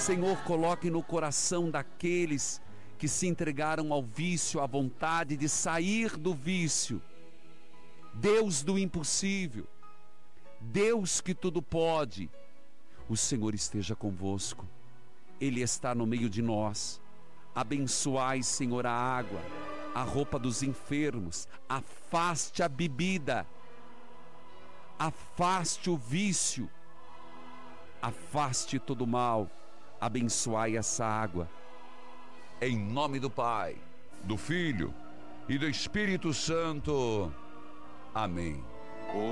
Senhor, coloque no coração daqueles que se entregaram ao vício, a vontade de sair do vício. Deus do impossível, Deus que tudo pode, o Senhor esteja convosco, Ele está no meio de nós. Abençoai, Senhor, a água, a roupa dos enfermos, afaste a bebida, afaste o vício, afaste todo o mal, abençoai essa água. Em nome do Pai, do Filho e do Espírito Santo. Amém.